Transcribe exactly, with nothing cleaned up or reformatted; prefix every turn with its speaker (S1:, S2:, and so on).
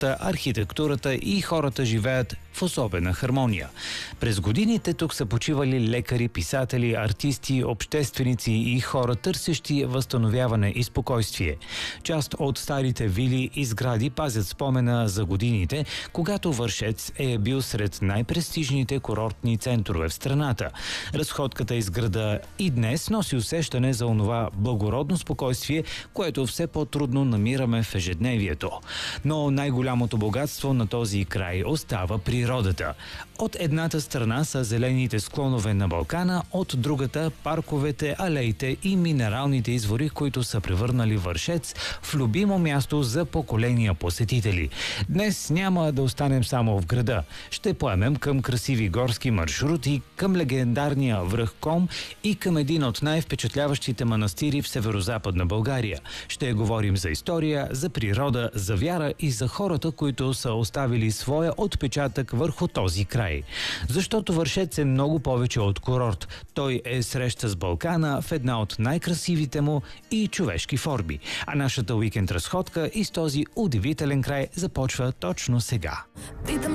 S1: архитектурата и хората живеят в особена хармония. През годините тук са почивали лекари, писатели, артисти, общественици и хора, търсещи възстановяване и спокойствие. Част от старите вили и сгради пазят спомена за годините, когато Вършец е бил сред най-престижните курортни центрове в страната. Разходката из града и днес носи усещане за онова благородно спокойствие, което все по-трудно намираме в ежедневието. Но най-голямото богатство на този край остава природата. От едната страна са зелените склонове на Балкана, от другата парковете, алеите и минералните извори, които са превърнали Вършец в любимо място за поколения посетители. Днес няма да останем само в града. Ще поемем към красиви горски маршрути, към легендарния връх Ком и към един от най-впечатляващите манастири в северозападна България. Ще говорим за история, за природа, за вяра и за хората, които са оставили своя отпечатък върху този край. Защото Вършец е много повече от курорт. Той е среща с Балкана в една от най-красивите му и човешки форми. А нашата уикенд разходка из този удивителен край започва точно сега.